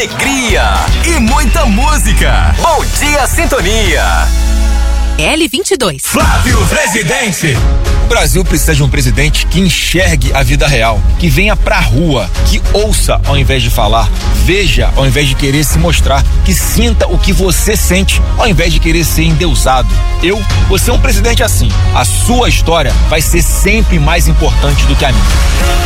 alegria e muita música. Bom dia, Sintonia. L22. Flávio Presidente. O Brasil precisa de um presidente que enxergue a vida real, que venha pra rua, que ouça ao invés de falar, veja ao invés de querer se mostrar, que sinta o que você sente ao invés de querer ser endeusado. Eu vou ser um presidente assim. A sua história vai ser sempre mais importante do que a minha.